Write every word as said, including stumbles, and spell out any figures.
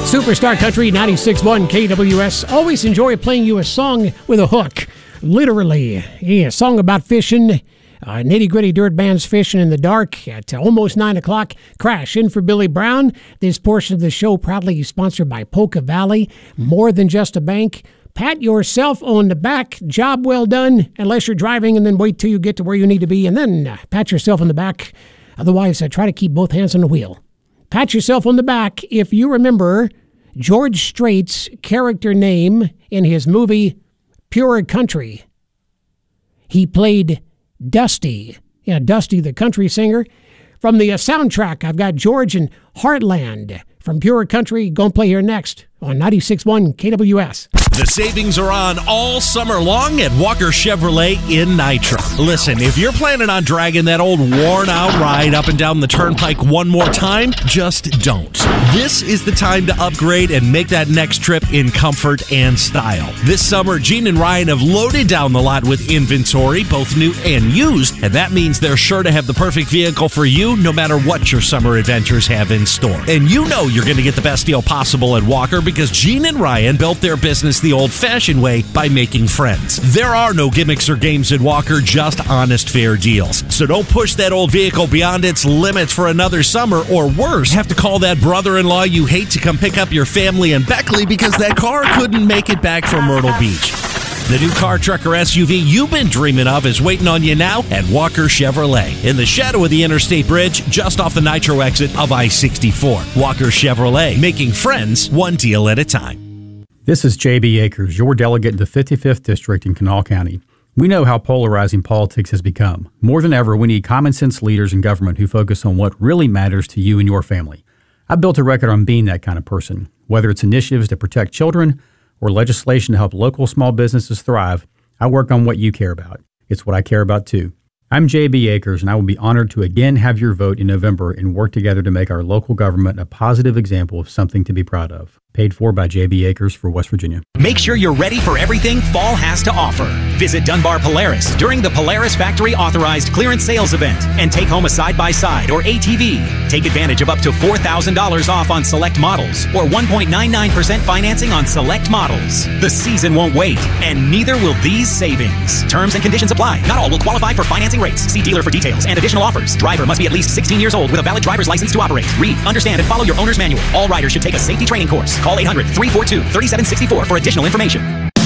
Superstar Country ninety-six point one K W S. Always enjoy playing you a song with a hook. Literally. Yeah, a song about fishing. Uh, nitty-gritty dirt bands fishing in the dark at uh, almost nine o'clock. Crash in for Billy Brown. This portion of the show proudly sponsored by Polka Valley. More than just a bank. Pat yourself on the back. Job well done. Unless you're driving, and then wait till you get to where you need to be, and then uh, pat yourself on the back. Otherwise, uh, try to keep both hands on the wheel. Pat yourself on the back if you remember George Strait's character name in his movie Pure Country. He played Dusty. Yeah, Dusty, the country singer. From the uh, soundtrack, I've got George and Heartland from Pure Country. Going to play here next on ninety-six point one K W S. The savings are on all summer long at Walker Chevrolet in Nitro. Listen, if you're planning on dragging that old worn-out ride up and down the turnpike one more time, just don't. This is the time to upgrade and make that next trip in comfort and style. This summer, Gene and Ryan have loaded down the lot with inventory, both new and used, and that means they're sure to have the perfect vehicle for you no matter what your summer adventures have in store. And you know you're going to get the best deal possible at Walker because Gene and Ryan built their business the old-fashioned way by making friends. There are no gimmicks or games at Walker, just honest, fair deals. So don't push that old vehicle beyond its limits for another summer, or worse, have to call that brother-in-law you hate to come pick up your family in Beckley because that car couldn't make it back from Myrtle Beach. The new car, truck, or S U V you've been dreaming of is waiting on you now at Walker Chevrolet in the shadow of the Interstate Bridge, just off the Nitro exit of I sixty-four. Walker Chevrolet, making friends one deal at a time. This is J B Akers, your delegate in the fifty-fifth District in Kanawha County. We know how polarizing politics has become. More than ever, we need common sense leaders in government who focus on what really matters to you and your family. I've built a record on being that kind of person. Whether it's initiatives to protect children or legislation to help local small businesses thrive, I work on what you care about. It's what I care about too. I'm J B Akers, and I will be honored to again have your vote in November and work together to make our local government a positive example of something to be proud of. Paid for by J B Akers for West Virginia. Make sure you're ready for everything fall has to offer. Visit Dunbar Polaris during the Polaris Factory Authorized Clearance Sales Event and take home a side-by-side or A T V. Take advantage of up to four thousand dollars off on select models or one point nine nine percent financing on select models. The season won't wait, and neither will these savings. Terms and conditions apply. Not all will qualify for financing rates. See dealer for details and additional offers. Driver must be at least sixteen years old with a valid driver's license to operate. Read, understand, and follow your owner's manual. All riders should take a safety training course. Call eight hundred, three four two, three seven six four for additional information.